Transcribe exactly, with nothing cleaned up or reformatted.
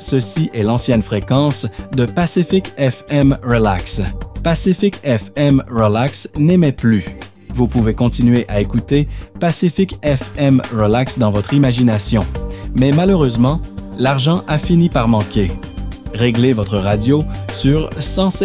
ceci est l'ancienne fréquence de Pacific F M Relax. Pacific F M Relax n'émet plus. Vous pouvez continuer à écouter Pacific F M Relax dans votre imagination. Mais malheureusement, l'argent a fini par manquer. Réglez votre radio sur cent sept